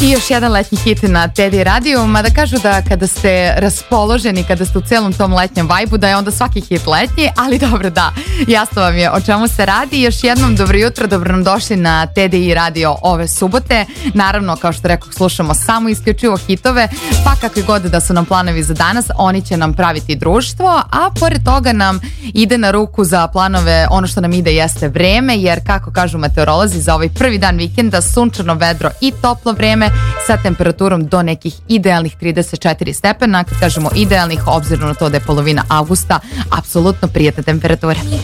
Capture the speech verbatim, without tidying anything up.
I još jedan letnji hit na Teddy radiju, mada kažu da kada ste raspoloženi, kada ste u celom tom letnjem vajbu, da je onda svaki hit letnji, ali dobro, da, jasno vam je o čemu se radi. Još jednom dobro jutro, dobro nam došli na Teddy radio ove subote. Naravno, kao što rekao, slušamo samo isključivo hitove, pa kakvi god da su nam planovi za danas, oni će nam praviti društvo, a pored toga nam ide na ruku za planove, ono što nam ide jeste vreme, jer kako kažu meteorolozi, za ovaj prvi dan vikenda sunčano, vedro i toplo vreme sa temperaturom do nekih idealnih trideset četiri stepena. Kad kažemo idealnih, obzirom na to da je polovina avgusta, apsolutno prijatne temperature.